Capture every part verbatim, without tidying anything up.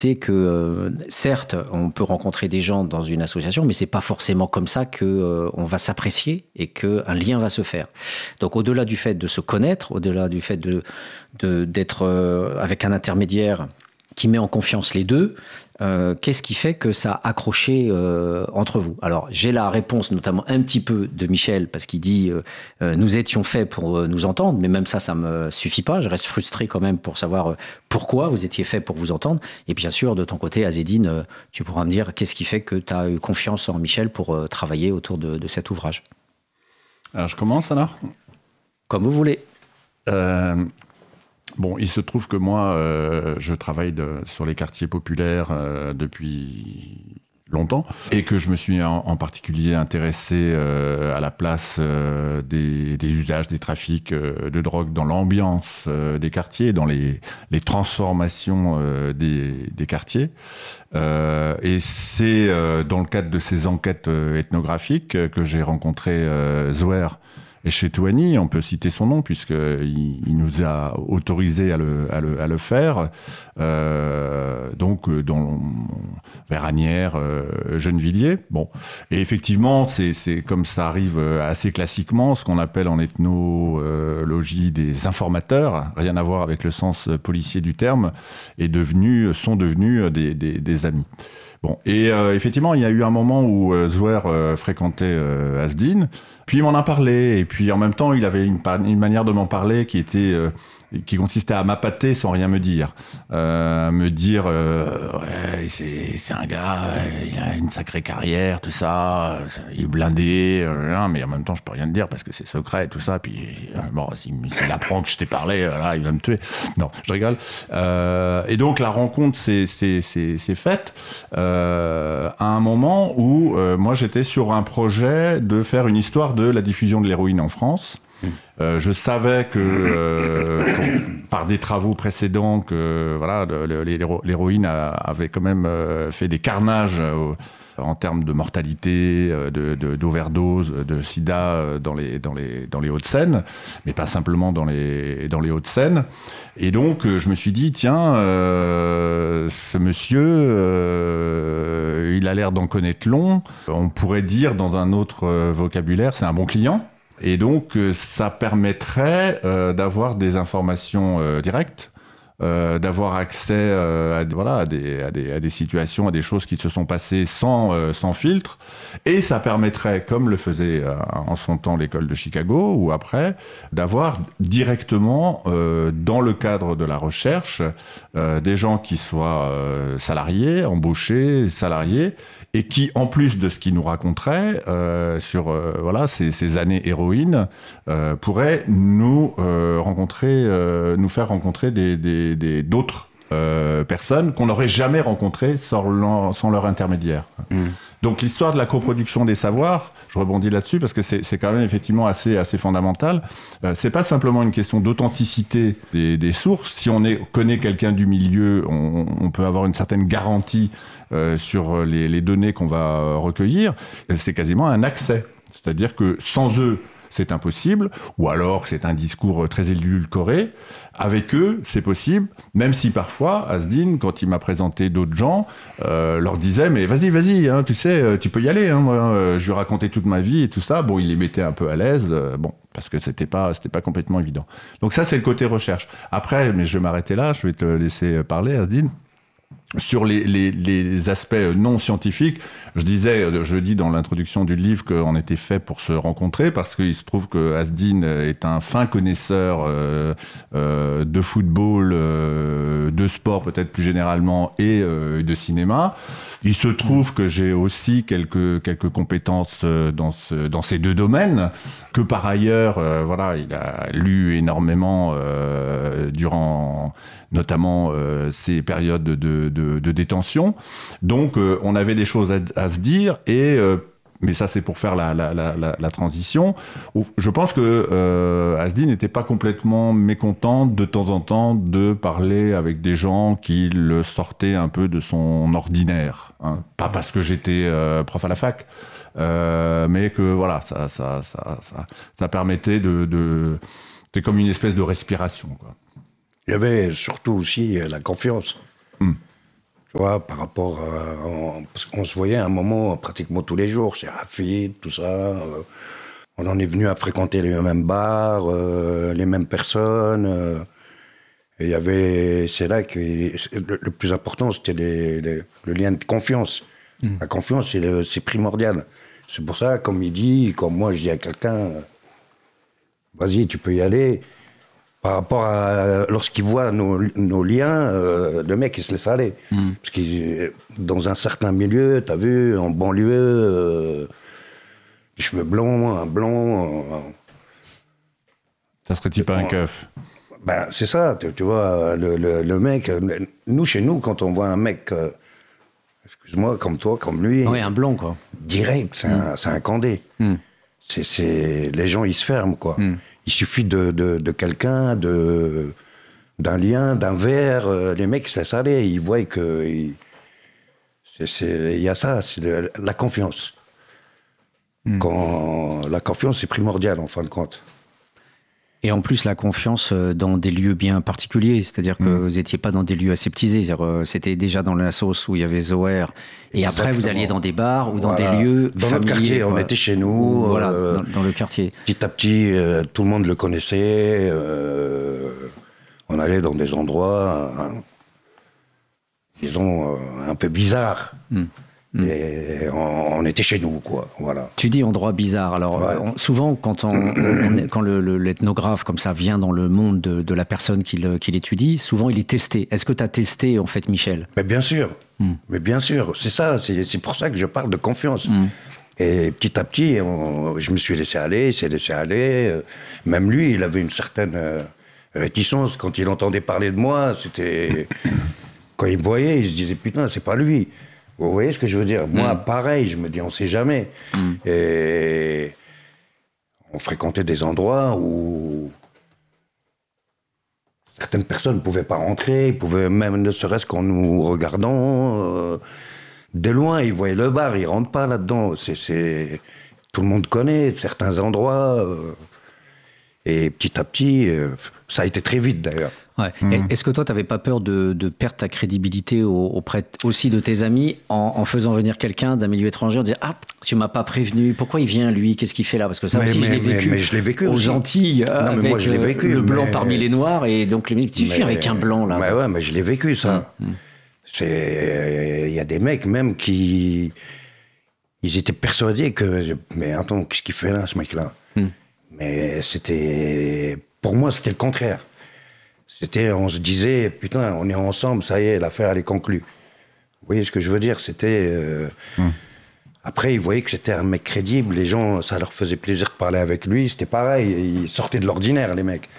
C'est que, euh, certes, on peut rencontrer des gens dans une association, mais c'est pas forcément comme ça que euh, on va s'apprécier et qu'un lien va se faire. Donc, au-delà du fait de se connaître, au-delà du fait de, de, d'être euh, avec un intermédiaire qui met en confiance les deux, euh, qu'est-ce qui fait que ça a accroché euh, entre vous? Alors, j'ai la réponse notamment un petit peu de Michel, parce qu'il dit euh, euh, nous étions faits pour euh, nous entendre, mais même ça, ça me suffit pas. Je reste frustré quand même pour savoir euh, pourquoi vous étiez faits pour vous entendre. Et bien sûr, de ton côté, Azzedine, euh, tu pourras me dire qu'est-ce qui fait que tu as eu confiance en Michel pour euh, travailler autour de, de cet ouvrage. Alors, je commence alors? Comme vous voulez. Euh... Bon, il se trouve que moi, euh, je travaille de, sur les quartiers populaires euh, depuis longtemps et que je me suis en, en particulier intéressé euh, à la place euh, des, des usages, des trafics euh, de drogue dans l'ambiance euh, des quartiers, dans les, les transformations euh, des, des quartiers. Euh, et c'est euh, dans le cadre de ces enquêtes euh, ethnographiques que j'ai rencontré euh, Zouer et Chetouani, on peut citer son nom puisqu'il il nous a autorisé à le, à le, à le faire, euh, donc dans vers Asnières, euh, Gennevilliers. Bon, et effectivement, c'est, c'est comme ça arrive assez classiquement, ce qu'on appelle en ethnologie des informateurs, rien à voir avec le sens policier du terme, est devenu, sont devenus des, des, des amis. Bon, et euh, effectivement, il y a eu un moment où euh, Zouer euh, fréquentait euh, Azzedine, puis il m'en a parlé, et puis en même temps, il avait une, une manière de m'en parler qui était... Euh, qui consistait à m'appâter sans rien me dire. Euh, me dire, euh, ouais, c'est, c'est un gars, il a une sacrée carrière, tout ça, il est blindé, euh, mais en même temps, je peux rien te dire parce que c'est secret, tout ça, puis bon, s'il, s'il apprend que je t'ai parlé, là, il va me tuer. Non, je rigole. Euh, et donc, la rencontre s'est, s'est, s'est, s'est faite euh, à un moment où euh, moi, j'étais sur un projet de faire une histoire de la diffusion de l'héroïne en France. Euh, je savais que euh, par des travaux précédents que voilà le, le, l'héroïne avait quand même euh, fait des carnages euh, en termes de mortalité, de, de, d'overdose, de sida dans les dans les dans les Hauts-de-Seine, mais pas simplement dans les dans les Hauts-de-Seine. Et donc je me suis dit tiens, euh, ce monsieur, euh, il a l'air d'en connaître long. On pourrait dire dans un autre vocabulaire, c'est un bon client. Et donc, ça permettrait euh, d'avoir des informations euh, directes, euh, d'avoir accès euh, à, voilà, à, des, à, des, à des situations, à des choses qui se sont passées sans, euh, sans filtre. Et ça permettrait, comme le faisait euh, en son temps l'école de Chicago, ou après, d'avoir directement, euh, dans le cadre de la recherche, euh, des gens qui soient euh, salariés, embauchés, salariés, et qui, en plus de ce qu'il nous raconterait euh, sur euh, voilà ces, ces années héroïnes, euh, pourrait nous euh, rencontrer, euh, nous faire rencontrer des, des, des d'autres euh, personnes qu'on n'aurait jamais rencontrées sans leur, sans leur intermédiaire. Mmh. Donc l'histoire de la coproduction des savoirs, je rebondis là-dessus parce que c'est, c'est quand même effectivement assez, assez fondamental. Euh, c'est pas simplement une question d'authenticité des, des sources. Si on est, connaît quelqu'un du milieu, on, on peut avoir une certaine garantie euh, sur les, les données qu'on va recueillir. C'est quasiment un accès. C'est-à-dire que sans eux, c'est impossible, ou alors c'est un discours très édulcoré. Avec eux, c'est possible, même si parfois, Azzedine, quand il m'a présenté d'autres gens, euh, leur disait « mais vas-y, vas-y, hein, tu sais, tu peux y aller, hein, moi, euh, je lui racontais toute ma vie et tout ça ». Bon, il les mettait un peu à l'aise, euh, bon, parce que c'était pas, c'était pas complètement évident. Donc ça, c'est le côté recherche. Après, mais je vais m'arrêter là, je vais te laisser parler, Azzedine. Sur les, les, les aspects non scientifiques, je disais, je dis dans l'introduction du livre qu'on était fait pour se rencontrer parce qu'il se trouve que Azzedine est un fin connaisseur euh, euh, de football, euh, de sport peut-être plus généralement et euh, de cinéma. Il se trouve que j'ai aussi quelques quelques compétences dans ce dans ces deux domaines que par ailleurs, euh, voilà, il a lu énormément euh, durant notamment euh, ces périodes de, de, de, de détention. Donc, euh, on avait des choses à, à se dire, et, euh, mais ça, c'est pour faire la, la, la, la transition. Je pense que euh, Azzedine n'était pas complètement mécontent de temps en temps de parler avec des gens qui le sortaient un peu de son ordinaire. Hein. Pas parce que j'étais euh, prof à la fac, euh, mais que voilà, ça, ça, ça, ça, ça permettait de, de... C'était comme une espèce de respiration, quoi. Il y avait surtout aussi la confiance. Mmh. Tu vois, par rapport à... On, parce qu'on se voyait à un moment pratiquement tous les jours, chez Rafid, tout ça. Euh, on en est venu à fréquenter les mêmes bars, euh, les mêmes personnes. Euh, et il y avait... C'est là que le, le plus important, c'était les, les, le lien de confiance. Mmh. La confiance, c'est, le, c'est primordial. C'est pour ça, comme il dit, comme moi, je dis à quelqu'un, vas-y, tu peux y aller. Par rapport à lorsqu'il voit nos, nos liens, euh, le mec il se laisse aller. Mmh. Parce que dans un certain milieu, t'as vu, en banlieue, euh, les cheveux blonds, un blond. Euh, ça serait type un keuf. Ben c'est ça, tu, tu vois, le, le, le mec. Nous chez nous, quand on voit un mec, euh, excuse-moi, comme toi, comme lui. Oui, un blond quoi. Direct, c'est, mmh. un, c'est un Candé. Mmh. C'est, c'est, les gens ils se ferment quoi. Mmh. Il suffit de, de, de quelqu'un, de, d'un lien, d'un verre. Euh, les mecs se laissent aller. Ils voient que il c'est, c'est, y a ça, c'est le, la confiance. Mm. Quand, la confiance, c'est primordial en fin de compte. Et en plus, la confiance dans des lieux bien particuliers. C'est-à-dire que mmh. vous n'étiez pas dans des lieux aseptisés. C'est-à-dire, c'était déjà dans la sauce où il y avait Zoher. Et Exactement. Après, vous alliez dans des bars ou dans voilà. des lieux dans familiers. Dans notre quartier, quoi. On était chez nous. Voilà, euh, dans, dans le quartier. Petit à petit, euh, tout le monde le connaissait. Euh, on allait dans des endroits, hein, disons, euh, un peu bizarres. Mmh. Et on, on était chez nous, quoi. Voilà. Tu dis endroit bizarre. Alors, ouais. on, souvent, quand, on, on est, quand le, le, l'ethnographe, comme ça, vient dans le monde de, de la personne qui, le, qui l'étudie, souvent, il est testé. Est-ce que tu as testé, en fait, Michel ? Mais bien sûr. Mm. Mais bien sûr. C'est ça. C'est, c'est pour ça que je parle de confiance. Mm. Et petit à petit, on, je me suis laissé aller, il s'est laissé aller. Même lui, il avait une certaine euh, réticence. Quand il entendait parler de moi, c'était... Quand il me voyait, il se disait, putain, c'est pas lui. Vous voyez ce que je veux dire ? Moi, mmh. pareil, je me dis, on sait jamais. Mmh. Et on fréquentait des endroits où certaines personnes ne pouvaient pas rentrer, pouvaient même, ne serait-ce qu'en nous regardant, euh, de loin, ils voyaient le bar, ils ne rentrent pas là-dedans. C'est, c'est... Tout le monde connaît certains endroits. Euh... Et petit à petit, euh, ça a été très vite d'ailleurs. Ouais. Mmh. Est-ce que toi, tu n'avais pas peur de, de perdre ta crédibilité auprès aussi de tes amis en, en faisant venir quelqu'un d'un milieu étranger, en disant « Ah, tu ne m'as pas prévenu, pourquoi il vient lui, qu'est-ce qu'il fait là » Parce que ça mais, aussi, mais, je l'ai vécu, mais, mais je l'ai vécu aux aussi. Antilles, non, avec moi, je l'ai vécu, le blanc mais... parmi les noirs, et donc les mecs, tu viens avec un blanc là. Mais ouais, mais je l'ai vécu ça. Mmh. C'est... Il y a des mecs même qui... Ils étaient persuadés que... Mais attends, qu'est-ce qu'il fait là, ce mec-là mmh. Mais c'était... Pour moi, c'était le contraire. C'était, on se disait, putain, on est ensemble, ça y est, l'affaire, elle est conclue. Vous voyez ce que je veux dire ? C'était... Euh... Mmh. Après, ils voyaient que c'était un mec crédible, les gens, ça leur faisait plaisir de parler avec lui, c'était pareil, ils sortaient de l'ordinaire, les mecs.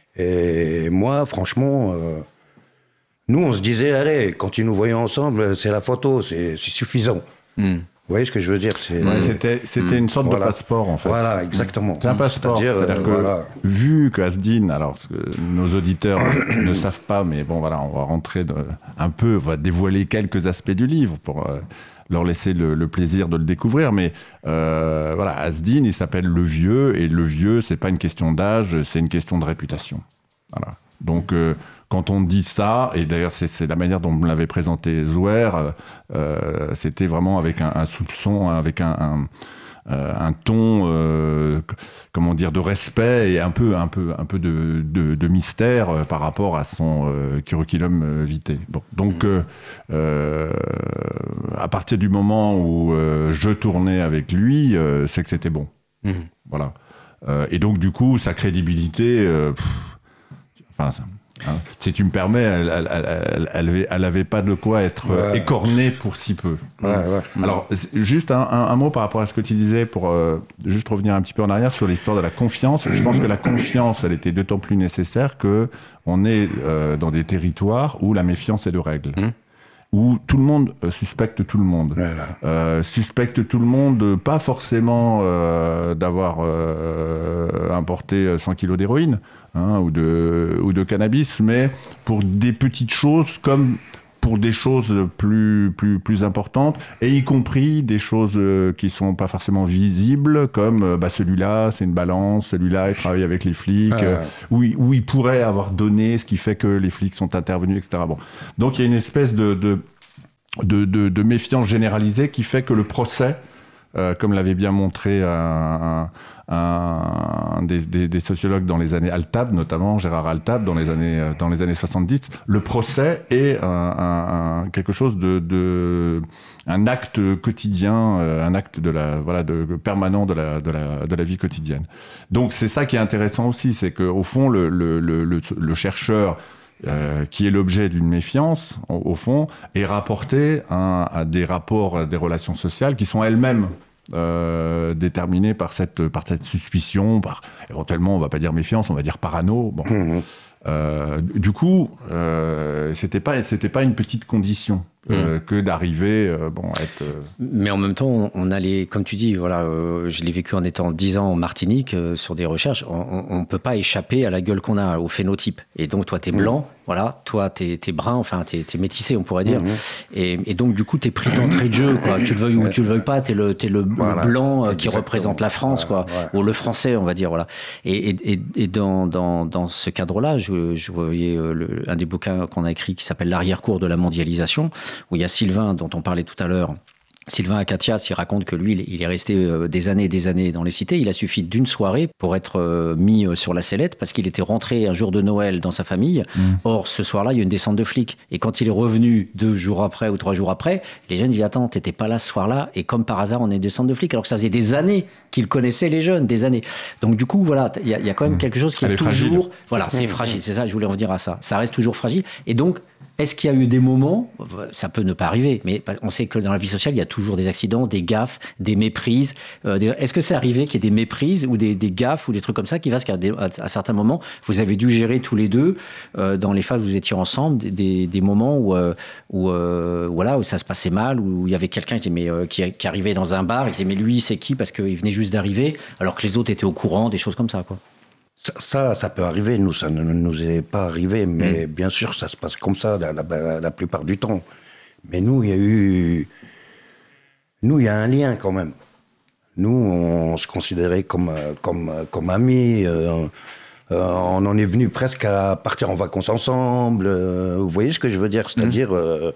Et moi, franchement, euh... nous, on se disait, allez, quand ils nous voyaient ensemble, c'est la photo, c'est, c'est suffisant. Mmh. Vous voyez ce que je veux dire ? C'est... Ouais, c'était c'était mmh. une sorte voilà. de passeport, en fait. Voilà, exactement. C'est un passeport. C'est-à-dire, C'est-à-dire euh, que, voilà. vu que Asdine, alors, que nos auditeurs ne savent pas, mais bon, voilà, on va rentrer de, un peu, on va dévoiler quelques aspects du livre pour euh, leur laisser le, le plaisir de le découvrir. Mais euh, voilà, Asdine, il s'appelle le vieux, et le vieux, c'est pas une question d'âge, c'est une question de réputation. Voilà. Donc, euh, quand on dit ça, et d'ailleurs c'est, c'est la manière dont on me l'avait présenté Zoher, euh, c'était vraiment avec un, un soupçon, avec un, un, euh, un ton, euh, comment dire, de respect et un peu, un peu, un peu de, de, de mystère euh, par rapport à son euh, curriculum vitae. Bon, donc, euh, euh, à partir du moment où euh, je tournais avec lui, euh, c'est que c'était bon. Mmh. Voilà. Euh, et donc, du coup, sa crédibilité... Euh, pff, enfin, ça, hein, si tu me permets, elle, elle, elle, elle, elle avait pas de quoi être ouais. écornée pour si peu. Ouais, ouais. Alors, juste un, un, un mot par rapport à ce que tu disais, pour euh, juste revenir un petit peu en arrière sur l'histoire de la confiance. Je pense que la confiance, elle était d'autant plus nécessaire qu'on est euh, dans des territoires où la méfiance est de règle. Mmh. Où tout le monde euh, suspecte tout le monde. Ouais, euh, suspecte tout le monde, pas forcément euh, d'avoir euh, importé cent kilos d'héroïne hein, ou, de, ou de cannabis, mais pour des petites choses comme pour des choses plus, plus, plus importantes, et y compris des choses euh, qui sont pas forcément visibles, comme euh, bah, celui-là, c'est une balance, celui-là, il travaille avec les flics, ah, euh, où, il, où il pourrait avoir donné ce qui fait que les flics sont intervenus, et cetera. Bon. Donc il y a une espèce de, de, de, de, de méfiance généralisée qui fait que le procès, euh, comme l'avait bien montré un, un, un des, des, des sociologues dans les années Altab, notamment Gérard Altab, dans les années, dans les années soixante-dix, le procès est un, un, un, quelque chose de, de un acte quotidien, un acte de la, voilà, de, permanent de la, de, la, de la vie quotidienne. Donc c'est ça qui est intéressant aussi, c'est qu'au fond, le, le, le, le, le chercheur Euh, qui est l'objet d'une méfiance, au, au fond, est rapporté à, à des rapports, à des relations sociales qui sont elles-mêmes euh, déterminées par cette, par cette suspicion, par, éventuellement, on va pas dire méfiance, on va dire parano. Bon. Mmh. Euh, du coup, euh, c'était pas, c'était pas une petite condition. Euh, mmh. que d'arriver euh, bon, à être... Euh... Mais en même temps, on a les... Comme tu dis, voilà, euh, je l'ai vécu en étant dix ans en Martinique, euh, sur des recherches, on ne peut pas échapper à la gueule qu'on a, au phénotype. Et donc, toi, t'es blanc, mmh. voilà, toi, t'es, t'es brun, enfin, t'es, t'es métissé, on pourrait dire. Mmh. Et, et donc, du coup, t'es pris d'entrée de jeu, quoi. Tu le veuilles ou tu le veuilles pas, t'es le, t'es le, voilà. le blanc euh, qui représente la France, quoi. Ouais, ouais. Ou le français, on va dire, voilà. Et, et, et dans, dans, dans ce cadre-là, je, je voyais euh, le, un des bouquins qu'on a écrit qui s'appelle L'arrière-cour de la mondialisation, où il y a Sylvain, dont on parlait tout à l'heure, Sylvain Acatias, il raconte que lui, il est resté des années et des années dans les cités. Il a suffi d'une soirée pour être mis sur la sellette parce qu'il était rentré un jour de Noël dans sa famille. Mmh. Or, ce soir-là, il y a une descente de flics. Et quand il est revenu deux jours après ou trois jours après, les jeunes disent « Attends, t'étais pas là ce soir-là ?» Et comme par hasard, on a une descente de flics. Alors que ça faisait des années qu'il connaissait les jeunes, des années. Donc du coup, voilà, il y, y a quand même mmh. quelque chose qui Elle est, est toujours... Fragile. Voilà, c'est mmh. fragile, c'est ça, je voulais en venir à ça. Ça reste toujours fragile. Et donc, est-ce qu'il y a eu des moments, ça peut ne pas arriver, mais on sait que dans la vie sociale, il y a toujours des accidents, des gaffes, des méprises. Euh, des... Est-ce que c'est arrivé qu'il y ait des méprises ou des, des gaffes ou des trucs comme ça qui fassent qu'à des, à certains moments, vous avez dû gérer tous les deux, euh, dans les phases où vous étiez ensemble, des, des moments où, euh, où, euh, voilà, où ça se passait mal, où il y avait quelqu'un qui, mais, euh, qui, qui arrivait dans un bar, il disait mais lui c'est qui parce qu'il venait juste d'arriver, alors que les autres étaient au courant, des choses comme ça, quoi. Ça, ça, ça peut arriver. Nous, ça ne nous est pas arrivé, mais mmh. bien sûr, ça se passe comme ça la, la, la plupart du temps. Mais nous, il y a eu... Nous, il y a un lien quand même. Nous, on se considérait comme, comme, comme amis. Euh, euh, on en est venu presque à partir en vacances ensemble. Euh, vous voyez ce que je veux dire ? C'est-à-dire, mmh. euh,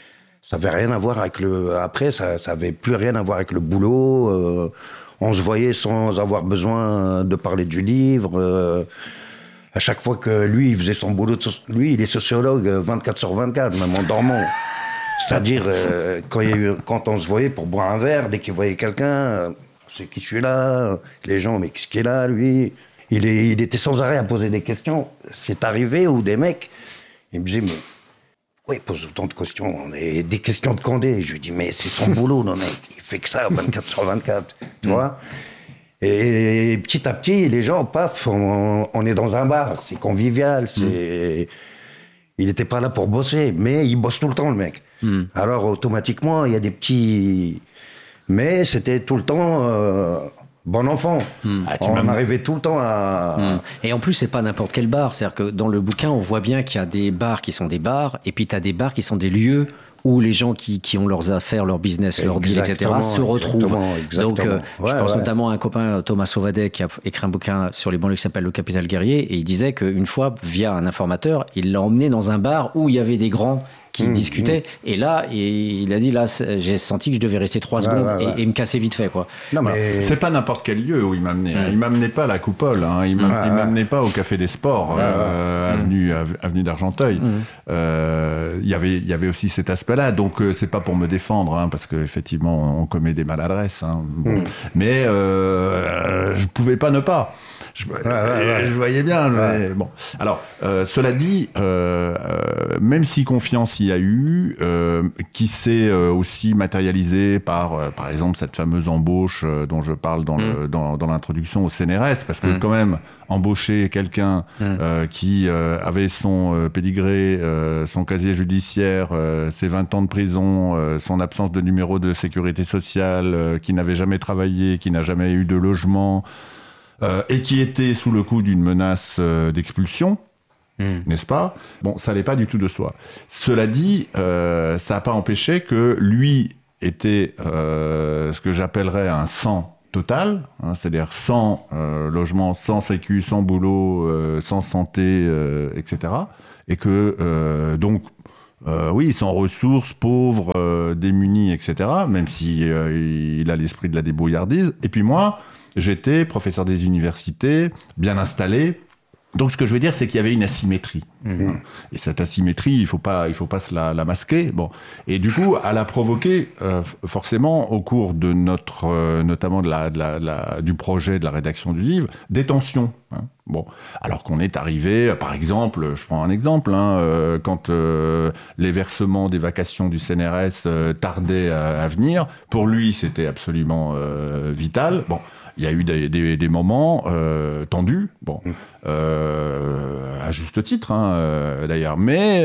ça n'avait rien à voir avec le... Après, ça n'avait plus rien à voir avec le boulot. Euh, On se voyait sans avoir besoin de parler du livre. Euh, à chaque fois que lui, il faisait son boulot, de so- lui, il est sociologue vingt-quatre sur vingt-quatre, même en dormant. C'est-à-dire, euh, quand, il y a eu, quand on se voyait pour boire un verre, dès qu'il voyait quelqu'un, euh, c'est qui celui-là ? Les gens, mais qu'est-ce qu'il est là, lui ? il, est, il était sans arrêt à poser des questions. C'est arrivé où des mecs, ils me disaient, mais pourquoi il pose autant de questions ? Et des questions de Condé. Je lui dis, mais c'est son boulot, le mec. Il fait que ça, vingt-quatre sur vingt-quatre. Tu mmh. vois ? Et, et petit à petit, les gens, paf, on, on est dans un bar. C'est convivial. C'est... Mmh. Il n'était pas là pour bosser, mais il bosse tout le temps, le mec. Mmh. Alors, automatiquement, il y a des petits... Mais c'était tout le temps... Euh... Bon enfant, mmh. ah, on m'as... arrivait tout le temps à... Mmh. Et en plus, c'est pas n'importe quel bar. C'est-à-dire que dans le bouquin, on voit bien qu'il y a des bars qui sont des bars, et puis tu as des bars qui sont des lieux où les gens qui, qui ont leurs affaires, leur business, leurs deals, et cetera, se retrouvent. Exactement, exactement. Donc, euh, ouais, je pense ouais. notamment à un copain, Thomas Sauvadet, qui a écrit un bouquin sur les banlieues qui s'appelle Le Capital Guerrier, et il disait qu'une fois, via un informateur, il l'a emmené dans un bar où il y avait des grands qui mmh, discutaient, mmh. et là, et il a dit, là, j'ai senti que je devais rester trois ouais, secondes ouais, ouais. Et, et me casser vite fait, quoi. Non, mais voilà. C'est pas n'importe quel lieu où il m'a amené. Mmh. Il m'amenait pas à la Coupole, hein. Il m'amenait pas au Café des Sports, ouais, euh, ouais. avenue, avenue d'Argenteuil. Mmh. Euh, y avait, il y avait aussi cet aspect-là, donc euh, c'est pas pour me défendre, hein, parce qu'effectivement, on commet des maladresses, hein. Bon. Mmh. Mais euh, je pouvais pas ne pas. Je, ouais, ouais, ouais. je voyais bien. Ouais. Mais bon. Alors, euh, cela dit, euh, euh, même si confiance il y a eu, euh, qui s'est euh, aussi matérialisé par, euh, par exemple, cette fameuse embauche euh, dont je parle dans, mmh. le, dans, dans l'introduction au C N R S, parce que mmh. quand même, embaucher quelqu'un mmh. euh, qui euh, avait son euh, pédigré, euh, son casier judiciaire, euh, ses vingt ans de prison, euh, son absence de numéro de sécurité sociale, euh, qui n'avait jamais travaillé, qui n'a jamais eu de logement, Euh, et qui était sous le coup d'une menace euh, d'expulsion, mmh. n'est-ce pas ? Bon, ça n'allait pas du tout de soi. Cela dit, euh, ça n'a pas empêché que lui était euh, ce que j'appellerais un sans total, hein, c'est-à-dire sans euh, logement, sans sécu, sans boulot, euh, sans santé, euh, et cetera. Et que, euh, donc, euh, oui, sans ressources, pauvre, euh, démuni, et cetera, même si euh, il a l'esprit de la débrouillardise. Et puis moi, j'étais professeur des universités, bien installé. Donc, ce que je veux dire, c'est qu'il y avait une asymétrie. Mmh. Et cette asymétrie, il ne faut pas, il faut pas se la, la masquer. Bon. Et du coup, elle a provoqué, euh, forcément, au cours de notre, euh, notamment de la, de la, de la, du projet, de la rédaction du livre, des tensions. Hein. Bon. Alors qu'on est arrivé, par exemple, je prends un exemple, hein, euh, quand euh, les versements des vacations du C N R S euh, tardaient à, à venir, pour lui, c'était absolument euh, vital. Bon. Il y a eu des, des, des moments euh, tendus, bon, euh, à juste titre, hein, euh, d'ailleurs. Mais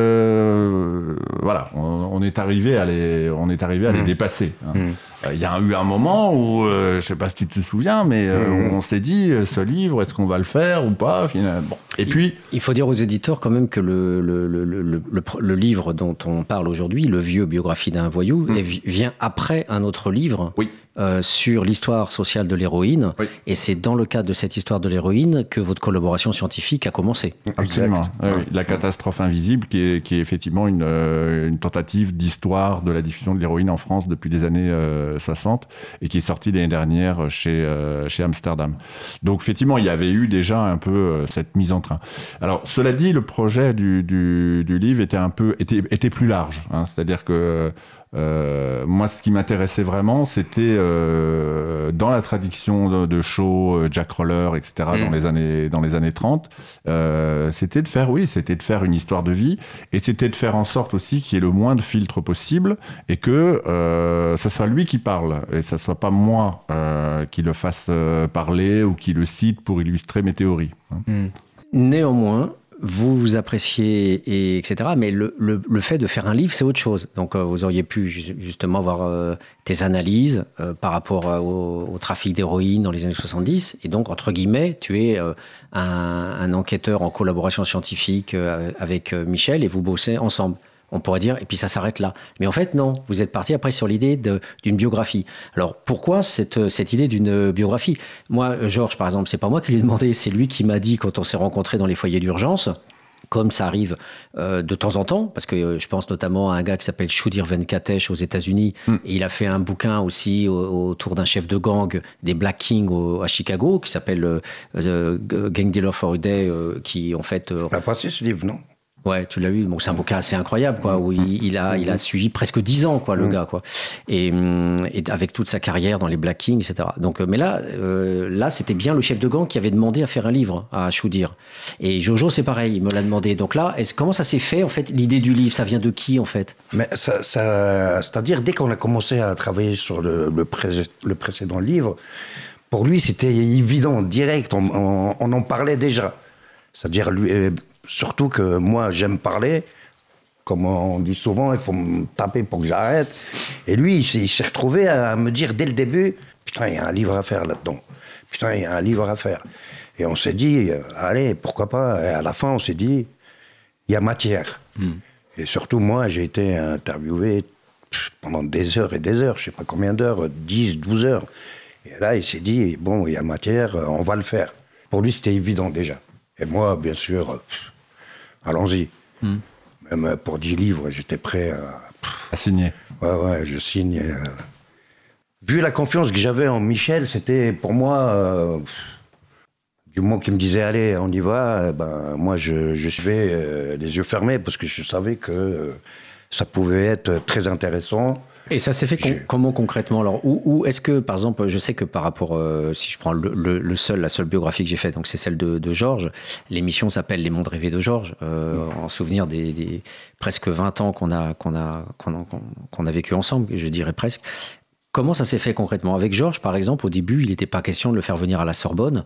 euh, voilà, on, on est arrivé à les, on est arrivé à les dépasser. Hein. Mm. Il y a eu un moment où, euh, je ne sais pas si tu te souviens, mais euh, mm. on s'est dit, ce livre, est-ce qu'on va le faire ou pas finalement. Bon. Et puis, il faut dire aux éditeurs quand même que le, le, le, le, le, le livre dont on parle aujourd'hui, Le vieux biographie d'un voyou, mm. vient après un autre livre. Oui. Euh, sur l'histoire sociale de l'héroïne. Oui. Et c'est dans le cadre de cette histoire de l'héroïne que votre collaboration scientifique a commencé. Absolument. Oui, oui. La catastrophe invisible, qui est, qui est effectivement une, euh, une tentative d'histoire de la diffusion de l'héroïne en France depuis les années euh, soixante et qui est sortie l'année dernière chez, euh, chez Amsterdam. Donc, effectivement, il y avait eu déjà un peu euh, cette mise en train. Alors, cela dit, le projet du, du, du livre était, un peu, était, était plus large. Hein, c'est-à-dire que Euh, moi, ce qui m'intéressait vraiment, c'était euh, dans la traduction de, de Shaw, Jack Roller, et cetera, mmh. dans les années dans les années trente, euh, c'était de faire, oui, c'était de faire une histoire de vie, et c'était de faire en sorte aussi qu'il y ait le moins de filtres possible, et que euh, ce soit lui qui parle, et ce soit pas moi euh, qui le fasse euh, parler ou qui le cite pour illustrer mes théories. Mmh. Néanmoins, vous vous appréciez, et, etc. Mais le, le, le fait de faire un livre, c'est autre chose. Donc, euh, vous auriez pu justement avoir euh, tes analyses euh, par rapport euh, au, au trafic d'héroïne dans les années soixante-dix. Et donc, entre guillemets, tu es euh, un, un enquêteur en collaboration scientifique euh, avec euh, Michel et vous bossez ensemble. On pourrait dire, et puis ça s'arrête là. Mais en fait, non. Vous êtes parti après sur l'idée de, d'une biographie. Alors, pourquoi cette, cette idée d'une biographie ? Moi, Georges, par exemple, c'est pas moi qui lui ai demandé, c'est lui qui m'a dit, quand on s'est rencontrés dans les foyers d'urgence, comme ça arrive euh, de temps en temps, parce que euh, je pense notamment à un gars qui s'appelle Sudhir Venkatesh aux États-Unis, mm. et il a fait un bouquin aussi au, autour d'un chef de gang des Black Kings au, à Chicago, qui s'appelle euh, euh, Gang Dealer for a Day, euh, qui en fait... Euh, tu as passé ce livre, non ? Ouais, tu l'as vu. Bon, c'est un bouquin assez incroyable, quoi, où il, il a, il a suivi presque dix ans, quoi, le gars, quoi. Et, et avec toute sa carrière dans les Black Kings, et cetera. Donc, mais là, euh, là, c'était bien le chef de gang qui avait demandé à faire un livre à Sudhir. Et Jojo, c'est pareil, il me l'a demandé. Donc là, est-ce, comment ça s'est fait, en fait, l'idée du livre? Ça vient de qui, en fait? Mais ça, ça, c'est-à-dire, dès qu'on a commencé à travailler sur le, le, pré, le précédent livre, pour lui, c'était évident, direct, on, on, on en parlait déjà. C'est-à-dire, lui... Surtout que moi, j'aime parler. Comme on dit souvent, il faut me taper pour que j'arrête. Et lui, il s'est, il s'est retrouvé à me dire dès le début, putain, il y a un livre à faire là-dedans. Putain, il y a un livre à faire. Et on s'est dit, allez, pourquoi pas. Et à la fin, on s'est dit, il y a matière. Mm. Et surtout, moi, j'ai été interviewé pendant des heures et des heures, je sais pas combien d'heures, dix, douze heures. Et là, il s'est dit, bon, il y a matière, on va le faire. Pour lui, c'était évident déjà. Et moi, bien sûr, pff, allons-y. Mm. Même pour dix livres, j'étais prêt à... Pff, à signer. Ouais, ouais, je signe. Euh... Vu la confiance que j'avais en Michel, c'était pour moi... Euh, pff, du moment qu'il me disait, allez, on y va, euh, ben, moi, je, je suivais euh, les yeux fermés parce que je savais que euh, ça pouvait être très intéressant. Et ça s'est fait con- comment concrètement alors où, où est-ce que, par exemple, je sais que par rapport, euh, si je prends le, le, le seul, la seule biographie que j'ai faite, donc c'est celle de, de Georges, l'émission s'appelle Les Mondes rêvés de Georges, euh, mmh. en souvenir des, des presque vingt ans qu'on a, qu'on a, qu'on a, qu'on a vécu ensemble, je dirais presque. Comment ça s'est fait concrètement? Avec Georges, par exemple, au début, il n'était pas question de le faire venir à la Sorbonne,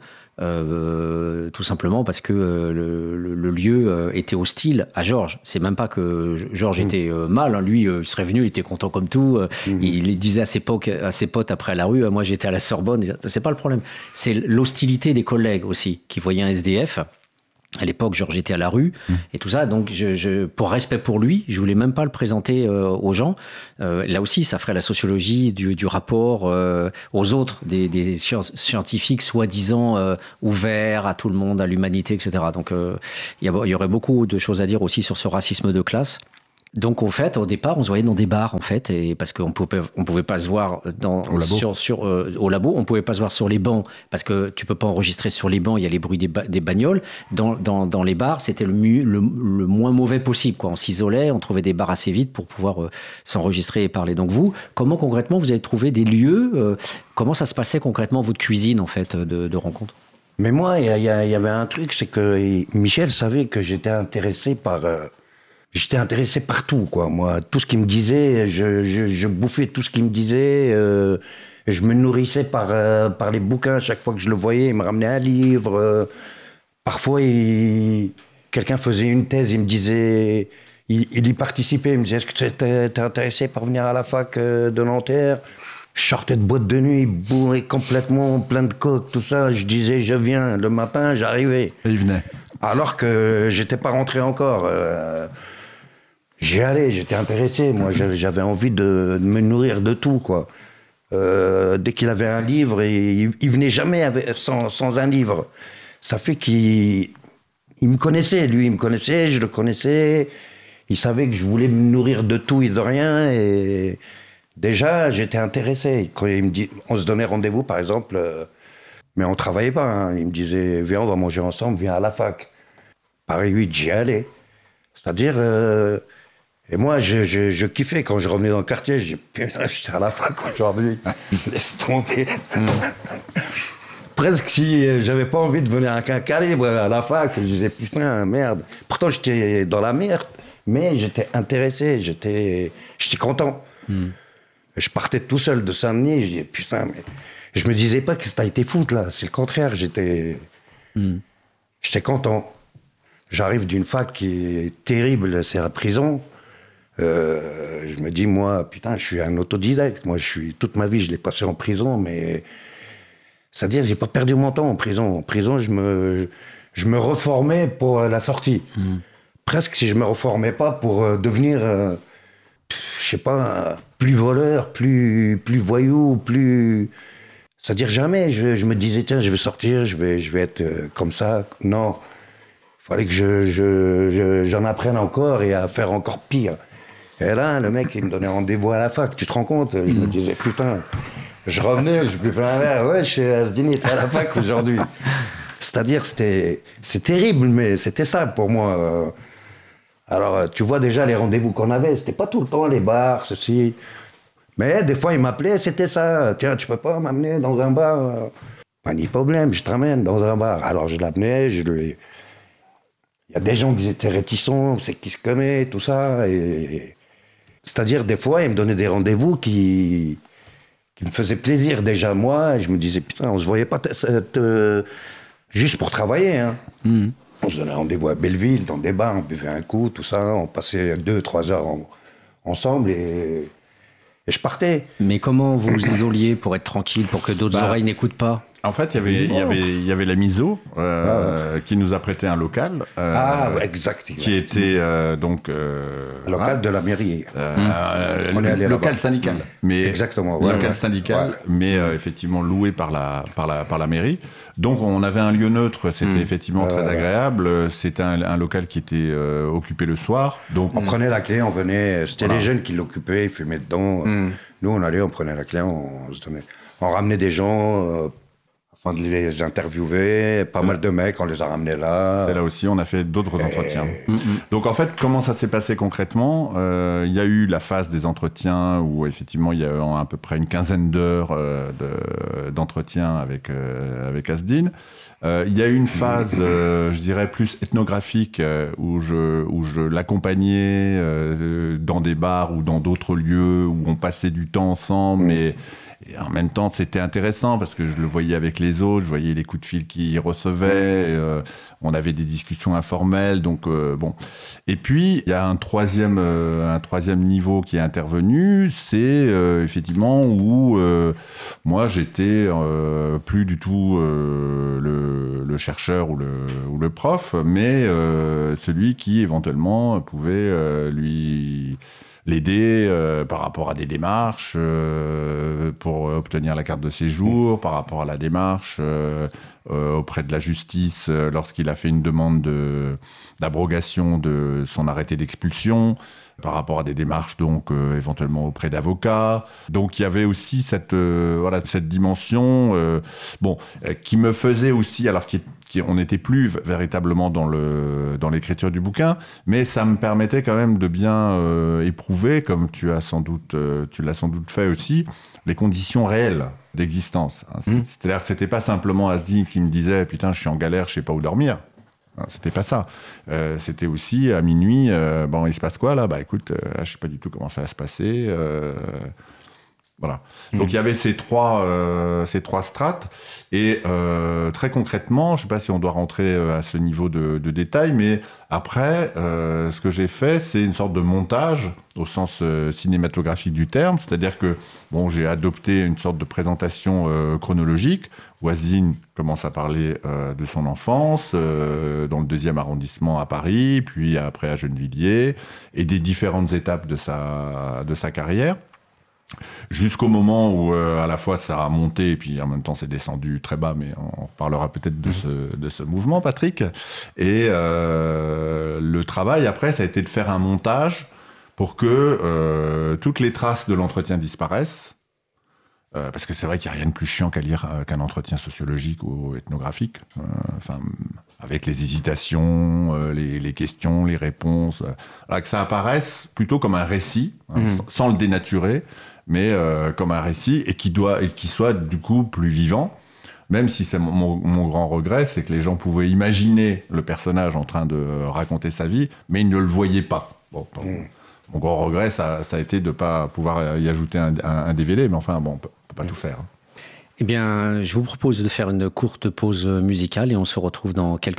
euh, tout simplement parce que euh, le, le, le lieu euh, était hostile à Georges. C'est même pas que Georges mmh. était euh, mal, hein. Lui, euh, il serait venu, il était content comme tout. Euh, mmh. Il, il disait à ses, po- à ses potes après à la rue, moi j'étais à la Sorbonne. C'est pas le problème. C'est l'hostilité des collègues aussi, qui voyaient un S D F. À l'époque, Georges était à la rue mmh. et tout ça. Donc, je, je, pour respect pour lui, je voulais même pas le présenter euh, aux gens. Euh, là aussi, ça ferait la sociologie du, du rapport euh, aux autres, des, des scientifiques soi-disant euh, ouverts à tout le monde, à l'humanité, et cetera. Donc, il euh, y, y aurait beaucoup de choses à dire aussi sur ce racisme de classe. Donc, en fait, au départ, on se voyait dans des bars, en fait, et parce qu'on pouvait, on pouvait pas se voir dans, au labo. Sur, sur, euh, au labo, on pouvait pas se voir sur les bancs, parce que tu peux pas enregistrer sur les bancs, il y a les bruits des, ba- des bagnoles. Dans, dans, dans les bars, c'était le, mu- le, le moins mauvais possible, quoi. On s'isolait, on trouvait des bars assez vite pour pouvoir euh, s'enregistrer et parler. Donc vous, comment concrètement vous avez trouvé des lieux euh, Comment ça se passait concrètement, votre cuisine, en fait, de, de rencontre? Mais moi, il y, y, y avait un truc, c'est que Michel savait que j'étais intéressé par... Euh, J'étais intéressé par tout, quoi. Moi, tout ce qu'il me disait, je, je, je bouffais tout ce qu'il me disait. Euh, je me nourrissais par, euh, par les bouquins. Chaque fois que je le voyais, il me ramenait un livre. Euh, parfois, il, quelqu'un faisait une thèse, il me disait... Il, il y participait, il me disait, est-ce que tu es intéressé par venir à la fac euh, de Nanterre? Je sortais de boîte de nuit, bourré complètement, plein de coques, tout ça. Je disais, je viens. Le matin, j'arrivais. Et il venait. Alors que j'étais pas rentré encore. Euh, J'y allais, j'étais intéressé. Moi, j'avais envie de, de me nourrir de tout, quoi. Euh, dès qu'il avait un livre, il, il venait jamais avec, sans, sans un livre. Ça fait qu'il il me connaissait, lui, il me connaissait, je le connaissais. Il savait que je voulais me nourrir de tout et de rien. Et déjà, j'étais intéressé. Quand il me dit, on se donnait rendez-vous, par exemple, euh, mais on travaillait pas. Hein. Il me disait, viens, on va manger ensemble, viens à la fac. Pareil, oui, j'y allais. C'est-à-dire... Euh, Et moi, je, je, je kiffais quand je revenais dans le quartier. Je dis, putain, j'étais à la fac aujourd'hui. Laisse tomber. Mm. Presque si j'avais pas envie de venir à un calibre à la fac, je disais, putain, merde. Pourtant, j'étais dans la merde, mais j'étais intéressé, j'étais, j'étais content. Mm. Je partais tout seul de Saint-Denis, je disais, putain, mais... Je me disais pas que ça a été foot, là. C'est le contraire, j'étais... Mm. J'étais content. J'arrive d'une fac qui est terrible, c'est la prison. Euh, je me dis, moi, putain, je suis un autodidacte. Moi, je suis, toute ma vie, je l'ai passé en prison, mais... C'est-à-dire, j'ai pas perdu mon temps en prison. En prison, je me, je me reformais pour la sortie. Mmh. Presque si je me reformais pas pour devenir, euh, je sais pas, plus voleur, plus, plus voyou, plus... C'est-à-dire, jamais je, je me disais, tiens, je vais sortir, je vais, je vais être euh, comme ça. Non. Il fallait que je, je, je, j'en apprenne encore et à faire encore pire. Et là, le mec, il me donnait rendez-vous à la fac, tu te rends compte? Je mmh. me disais, putain, je revenais, je buvais un verre, ouais, je suis à Asdini, t'es à la fac aujourd'hui. C'est-à-dire, c'était, c'est terrible, mais c'était ça pour moi. Alors, tu vois déjà les rendez-vous qu'on avait, c'était pas tout le temps les bars, ceci. Mais des fois, il m'appelait, c'était ça. Tiens, tu peux pas m'amener dans un bar? Pas ni problème, je te ramène dans un bar. Alors, je l'amenais, je lui... Il y a des gens qui étaient réticents, c'est qui se connaît, tout ça. Et... C'est-à-dire, des fois, il me donnait des rendez-vous qui, qui me faisaient plaisir déjà, moi. Et je me disais, putain, on se voyait pas t- t- juste pour travailler. Hein. Mmh. On se donnait rendez-vous à Belleville, dans des bars, on buvait un coup, tout ça. On passait deux, trois heures en, ensemble et, et je partais. Mais comment vous vous isoliez pour être tranquille, pour que d'autres bah, oreilles n'écoutent pas? En fait, il y avait, il y avait, il y avait la Miso euh, ah ouais. qui nous a prêté un local. Euh, ah, exact, exact. Qui était euh, donc. Euh, local hein, de la mairie. Euh, mmh. euh, On est local là-bas. syndical. Mais, Exactement. Ouais, local ouais. syndical, ouais. mais euh, effectivement loué par la, par, la, par la mairie. Donc, on avait un lieu neutre, c'était mmh. effectivement euh, très agréable. Ouais. C'était un, un local qui était euh, occupé le soir. Donc, on mmh. prenait la clé, on venait. C'était voilà. les jeunes qui l'occupaient, ils fumaient dedans. Mmh. Nous, on allait, on prenait la clé, on, on se donnait. On ramenait des gens. Euh, de les interviewer, pas ouais. mal de mecs, on les a ramenés là. C'est là aussi, on a fait d'autres et... entretiens. Mm-hmm. Donc en fait, comment ça s'est passé concrètement? euh, Il y a eu la phase des entretiens où effectivement il y a eu à peu près une quinzaine d'heures euh, de, d'entretien avec, euh, avec Asdin. Euh, il y a eu une phase, euh, je dirais, plus ethnographique euh, où je, où je l'accompagnais euh, dans des bars ou dans d'autres lieux où on passait du temps ensemble, mm. mais... Et en même temps, c'était intéressant parce que je le voyais avec les autres, je voyais les coups de fil qu'il recevait, euh, on avait des discussions informelles, donc euh, bon. Et puis, il y a un troisième, euh, un troisième niveau qui est intervenu, c'est euh, effectivement où euh, moi, j'étais euh, plus du tout euh, le, le chercheur ou le, ou le prof, mais euh, celui qui éventuellement pouvait euh, lui... l'aider euh, par rapport à des démarches euh, pour obtenir la carte de séjour, par rapport à la démarche euh, euh, auprès de la justice euh, lorsqu'il a fait une demande de, d'abrogation de son arrêté d'expulsion. par rapport à des démarches donc euh, éventuellement auprès d'avocats. Donc il y avait aussi cette euh, voilà cette dimension euh, bon euh, qui me faisait aussi, alors qui, qui on n'était plus véritablement dans le dans l'écriture du bouquin, mais ça me permettait quand même de bien euh, éprouver, comme tu as sans doute euh, tu l'as sans doute fait aussi, les conditions réelles d'existence. Hein. Mmh. C'est-à-dire que c'était pas simplement Asdi qui me disait putain je suis en galère, je sais pas où dormir. C'était pas ça. Euh, c'était aussi à minuit, euh, bon, il se passe quoi là ? Bah écoute, euh, je sais pas du tout comment ça va se passer. Euh, voilà. Mmh. Donc il y avait ces trois, euh, ces trois strates. Et euh, très concrètement, je sais pas si on doit rentrer à ce niveau de, de détail, mais après, euh, ce que j'ai fait, c'est une sorte de montage au sens euh, cinématographique du terme. C'est-à-dire que bon, j'ai adopté une sorte de présentation euh, chronologique. Oisine commence à parler euh, de son enfance euh, dans le deuxième arrondissement à Paris, puis après à Gennevilliers, et des différentes étapes de sa, de sa carrière, jusqu'au moment où euh, à la fois ça a monté, et puis en même temps c'est descendu très bas, mais on reparlera peut-être de, mmh. ce, de ce mouvement, Patrick. Et euh, le travail après, ça a été de faire un montage pour que euh, toutes les traces de l'entretien disparaissent. Euh, parce que c'est vrai qu'il n'y a rien de plus chiant qu'à lire euh, qu'un entretien sociologique ou ethnographique, euh, enfin, avec les hésitations, euh, les, les questions, les réponses, euh, là, que ça apparaisse plutôt comme un récit, hein, mmh. sans, sans le dénaturer, mais euh, comme un récit, et qui, doit, et qui soit du coup plus vivant, même si c'est mon, mon, mon grand regret, c'est que les gens pouvaient imaginer le personnage en train de raconter sa vie, mais ils ne le voyaient pas. Bon, donc, mmh. Mon grand regret, ça, ça a été de ne pas pouvoir y ajouter un, un, un D V D, mais enfin, bon, on ne peut pas tout faire. Eh bien, je vous propose de faire une courte pause musicale et on se retrouve dans quelques